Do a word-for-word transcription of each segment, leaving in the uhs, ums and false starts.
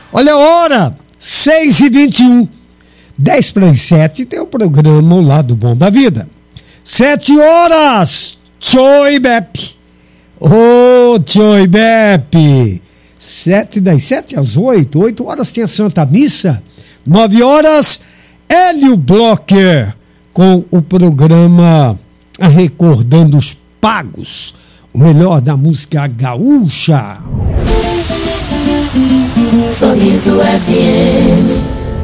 Olha a hora, seis e vinte e um, dez para as sete, tem o programa O Lado Bom da Vida. Sete horas, Tchoi Bep. Ô, oh, Tchoi Bep. Sete, das sete às oito, oito horas tem a Santa Missa. Nove horas, Hélio Blocker, com o programa Recordando os Pagos, o melhor da música gaúcha. Sorriso F M.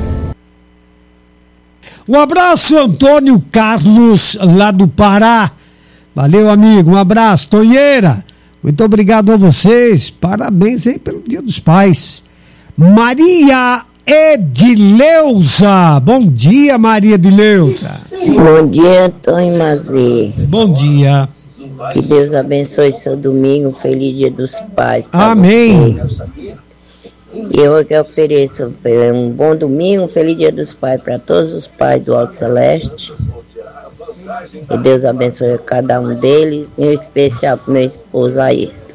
Um abraço, Antônio Carlos, lá do Pará. Valeu, amigo, um abraço. Tonheira, muito obrigado a vocês, parabéns aí pelo Dia dos Pais. Maria Edileuza, bom dia, Maria Edileuza. Bom dia, Antônio Mazê. Bom dia. Que Deus abençoe seu domingo, feliz Dia dos Pais. Amém. Você. E eu que ofereço um bom domingo, um feliz Dia dos Pais para todos os pais do Alto Celeste. Que Deus abençoe cada um deles, em especial para meu esposo Ayrton.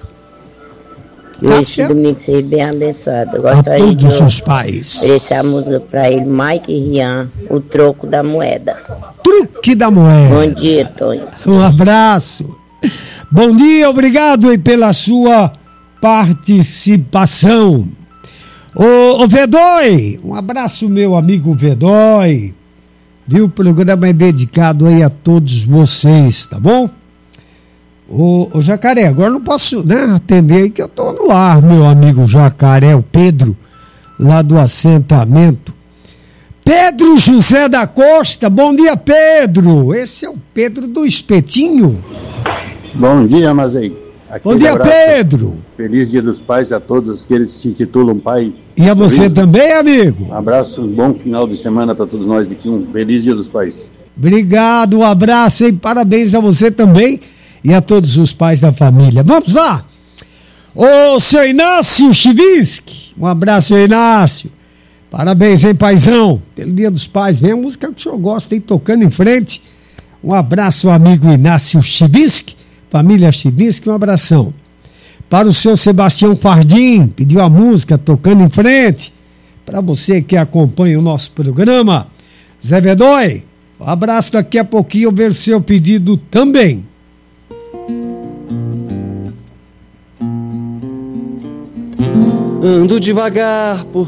E Tá esse certo. domingo seja bem abençoado. Eu A gostaria todos de os pais. oferecer a música para ele, Mike e Rian, O Troco da Moeda. Truque da moeda. Bom dia, Tonho. Um abraço. Bom dia, obrigado aí pela sua participação. Ô, ô Vedói, um abraço, meu amigo Vedói. Viu? O programa é dedicado aí a todos vocês, tá bom? Ô, ô Jacaré, agora não posso, né, atender aí que eu tô no ar, meu amigo Jacaré, o Pedro, lá do assentamento. Pedro José da Costa, bom dia, Pedro. Esse é o Pedro do Espetinho. Bom dia, Mazei. Bom dia, abraço. Pedro. Feliz Dia dos Pais a todos aqueles que se intitulam pai. E a você Sorriso. também, amigo. Um abraço, um bom final de semana para todos nós aqui. Um feliz Dia dos Pais. Obrigado, um abraço e parabéns a você também e a todos os pais da família. Vamos lá. Ô, seu Inácio Chivinski, um abraço, seu Inácio. Parabéns, hein, paizão, pelo Dia dos Pais. Vem a música que o senhor gosta, hein, tocando em frente. Um abraço, amigo Inácio Chivinski, família Chivinski, um abração. Para o seu Sebastião Fardim, pediu a música Tocando em Frente. Para você que acompanha o nosso programa, Zé Vedói, um abraço, daqui a pouquinho eu ver o seu pedido também. Ando devagar por